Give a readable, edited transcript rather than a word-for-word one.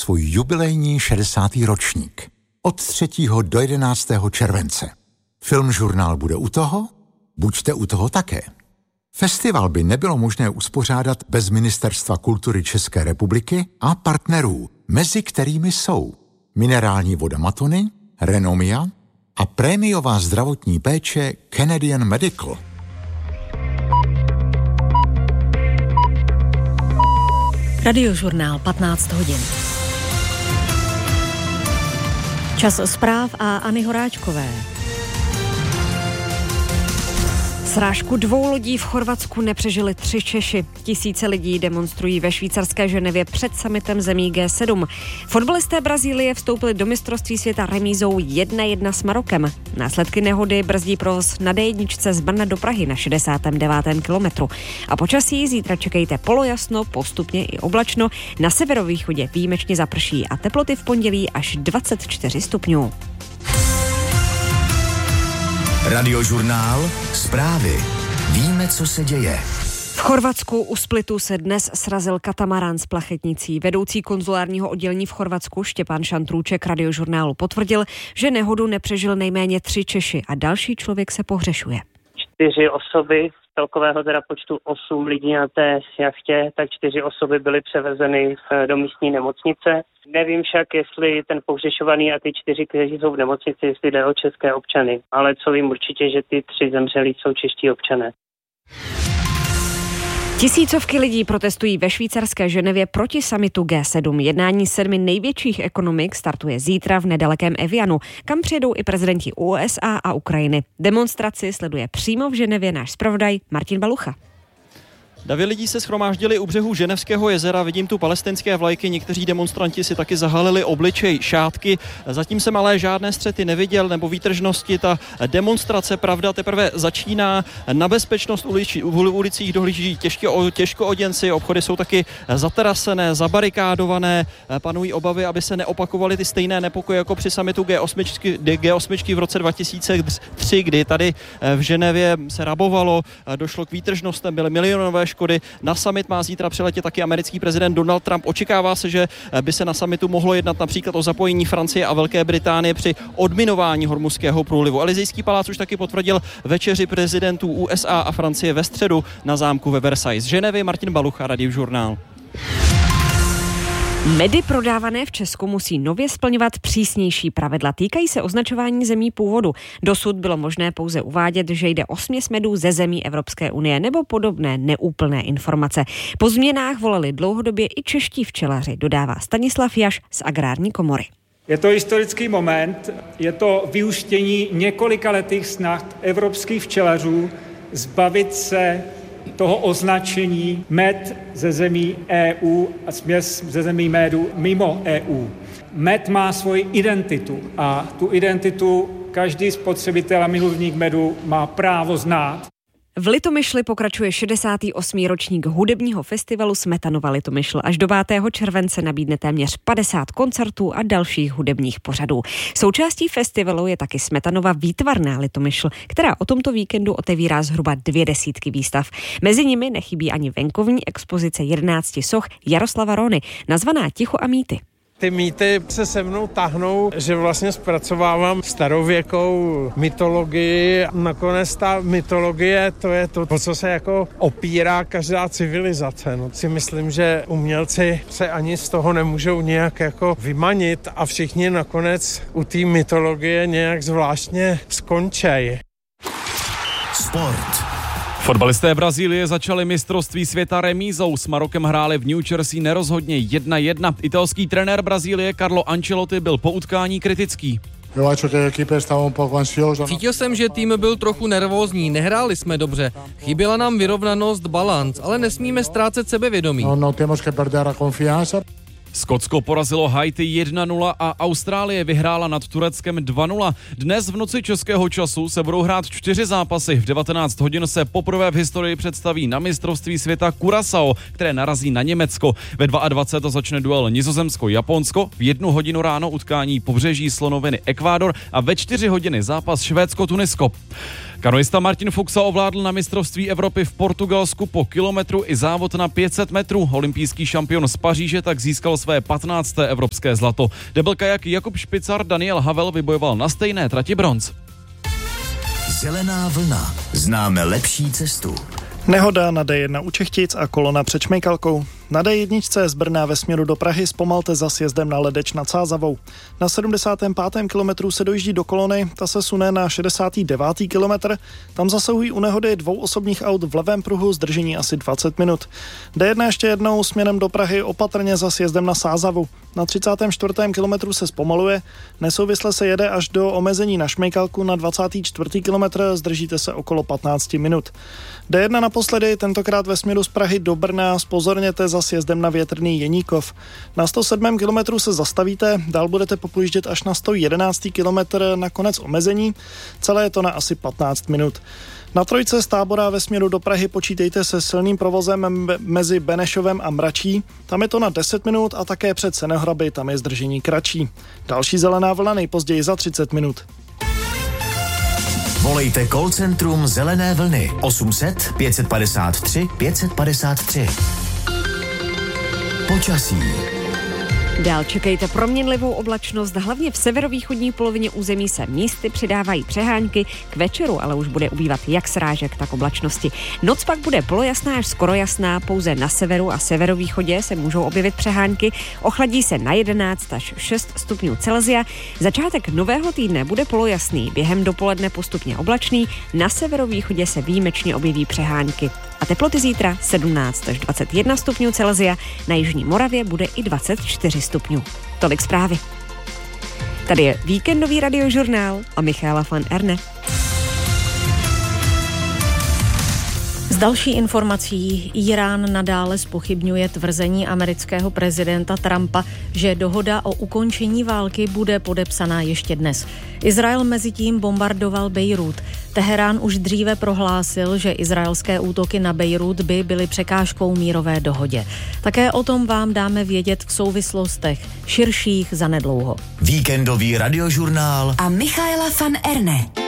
svůj jubilejní 60. ročník. Od 3. do 11. července. Filmžurnál bude u toho? Buďte u toho také. Festival by nebylo možné uspořádat bez Ministerstva kultury České republiky a partnerů, mezi kterými jsou minerální voda Matony, Renomia a prémiová zdravotní péče Canadian Medical. Radiožurnál 15 hodin. Čas zpráv a Anny Horáčkové. Srážku 2 lodí v Chorvatsku nepřežili 3 Češi. Tisíce lidí demonstrují ve švýcarské Ženevě před summitem zemí G7. Fotbalisté Brazílie vstoupili do mistrovství světa remízou 1-1 s Marokem. Následky nehody brzdí provoz na D1 z Brna do Prahy na 69. kilometru. A počasí zítra čekejte polojasno, postupně i oblačno. Na severovýchodě výjimečně zaprší a teploty v pondělí až 24 stupňů. Radiožurnál, zprávy. Víme, co se děje. V Chorvatsku u Splitu se dnes srazil katamarán s plachetnicí. Vedoucí konzulárního oddělení v Chorvatsku Štěpán Šantrůček Radiožurnálu potvrdil, že nehodu nepřežil nejméně 3 Češi a další člověk se pohřešuje. 4 osoby, celkového teda počtu 8 lidí na té jachtě, tak 4 osoby byly převezeny do místní nemocnice. Nevím však, jestli ten pohřešovaný a ty 4, kteří jsou v nemocnici, jestli jde o české občany. Ale co vím určitě, že ty 3 zemřelí jsou čeští občané. Tisícovky lidí protestují ve švýcarské Ženevě proti summitu G7. Jednání 7 největších ekonomik startuje zítra v nedalekém Evianu, kam přijedou i prezidenti USA a Ukrajiny. Demonstraci sleduje přímo v Ženevě náš zpravodaj Martin Balucha. Davy lidí se shromáždili u břehu Ženevského jezera, vidím tu palestinské vlajky, někteří demonstranti si taky zahalili obličej šátky. Zatím jsem ale žádné střety neviděl nebo výtržnosti, ta demonstrace, pravda, teprve začíná. Na bezpečnost v ulicích dohlíží těžko oděnci, obchody jsou taky zaterasené, zabarikádované, panují obavy, aby se neopakovaly ty stejné nepokoje jako při summitu G8 v roce 2003, kdy tady v Ženevě se rabovalo, došlo k výtržnostem, byly milionové škody. Na summit má zítra přiletět taky americký prezident Donald Trump. Očekává se, že by se na summitu mohlo jednat například o zapojení Francie a Velké Británie při odminování Hormuzského průlivu. Elysejský palác už taky potvrdil večeři prezidentů USA a Francie ve středu na zámku ve Versailles. Z Ženevy Martin Balucha, Radiožurnál. Medy prodávané v Česku musí nově splňovat přísnější pravidla. Týkají se označování zemí původu. Dosud bylo možné pouze uvádět, že jde o směs medů ze zemí Evropské unie nebo podobné neúplné informace. Po změnách volali dlouhodobě i čeští včelaři, dodává Stanislav Jaš z Agrární komory. Je to historický moment, je to vyústění několikaletých snah evropských včelařů zbavit se toho označení med ze zemí EU a směs ze zemí medu mimo EU. Med má svoji identitu a tu identitu každý spotřebitel a milovník medu má právo znát. V Litomyšli pokračuje 68. ročník hudebního festivalu Smetanova Litomyšl. Až do 5. července nabídne téměř 50 koncertů a dalších hudebních pořadů. Součástí festivalu je taky Smetanova výtvarná Litomyšl, která o tomto víkendu otevírá zhruba 200 výstav. Mezi nimi nechybí ani venkovní expozice 11 soch Jaroslava Rony, nazvaná Ticho a mýty. Ty mýty se mnou tahnou, že vlastně zpracovávám starověkou mytologii. Nakonec ta mytologie, to je to, o co se jako opírá každá civilizace. No, si myslím, že umělci se ani z toho nemůžou nějak jako vymanit a všichni nakonec u té mytologie nějak zvláštně skončej. Sport. Fotbalisté Brazílie začali mistrovství světa remízou. S Marokem hráli v New Jersey nerozhodně 1-1. Italský trenér Brazílie Carlo Ancelotti byl po utkání kritický. Cítil jsem, že tým byl trochu nervózní, nehráli jsme dobře. Chyběla nám vyrovnanost, balanc, ale nesmíme ztrácet sebevědomí. Skotsko porazilo Haiti 1-0 a Austrálie vyhrála nad Tureckem 2-0. Dnes v noci českého času se budou hrát 4 zápasy. V 19 hodin se poprvé v historii představí na mistrovství světa Curaçao, které narazí na Německo. Ve 22 začne duel Nizozemsko-Japonsko, v 1 hodinu ráno utkání Pobřeží slonoviny Ekvádor a ve 4 hodiny zápas Švédsko-Tunisko. Kanoista Martin Fuxa ovládl na mistrovství Evropy v Portugalsku po kilometru i závod na 500 metrů. Olympijský šampion z Paříže tak získal své 15. evropské zlato. Deblkajak Jakub Špicar Daniel Havel vybojoval na stejné trati bronz. Zelená vlna. Známe lepší cestu. Nehoda na D1 u Čechtic a kolona před Šmejkalkou. Na D1 z Brna ve směru do Prahy zpomalte za sjezdem na Ledeč nad Sázavou. Na 75. kilometru se dojíždí do kolony, ta se sune na 69. kilometr. Tam zasahují u nehody 2 osobních aut v levém pruhu, zdržení asi 20 minut. D1 ještě jednou směrem do Prahy opatrně za sjezdem na Sázavu. Na 34. kilometru se zpomaluje, nesouvisle se jede až do omezení na Šmejkalku na 24. kilometr, zdržíte se okolo 15 minut. D1 naposledy, tentokrát ve směru z Prahy do Brna, zpozorněte za sjezdem na Větrný Jeníkov. Na 107. kilometru se zastavíte, dál budete popojíždět až na 111. kilometr na konec omezení, celé je to na asi 15 minut. Na trojce z Tábora ve směru do Prahy počítejte se silným provozem mezi Benešovem a Mračí, tam je to na 10 minut a také před Senohraby, tam je zdržení kratší. Další zelená vlna nejpozději za 30 minut. Volejte call centrum Zelené vlny 800 553 553. Počasí. Dál čekejte proměnlivou oblačnost, hlavně v severovýchodní polovině území se místy přidávají přehánky, k večeru ale už bude ubývat jak srážek, tak oblačnosti. Noc pak bude polojasná až skoro jasná, pouze na severu a severovýchodě se můžou objevit přehánky, ochladí se na 11 až 6 stupňů Celsia. Začátek nového týdne bude polojasný, během dopoledne postupně oblačný, na severovýchodě se výjimečně objeví přehánky. A teploty zítra 17 až 21 stupňů Celsia, na jižní Moravě bude i 24 stupňů. Tolik zprávy. Tady je víkendový radiožurnál a Michaela van Erne. Z další informací Irán nadále zpochybňuje tvrzení amerického prezidenta Trumpa, že dohoda o ukončení války bude podepsaná ještě dnes. Izrael mezitím bombardoval Bejrút. Teherán už dříve prohlásil, že izraelské útoky na Bejrút by byly překážkou mírové dohodě. Také o tom vám dáme vědět v souvislostech širších zanedlouho. Víkendový radiožurnál a Michaela van Erne.